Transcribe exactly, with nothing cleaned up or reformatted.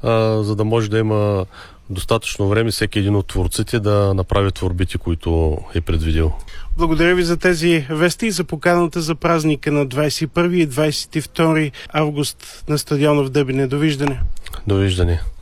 а, за да може да има достатъчно време всеки един от творците да направи творбите, които е предвидил. Благодаря ви за тези вести и за поканата за празника на двадесет и първи и двадесет и втори август на стадиона в Дъбине. Довиждане. Довиждане.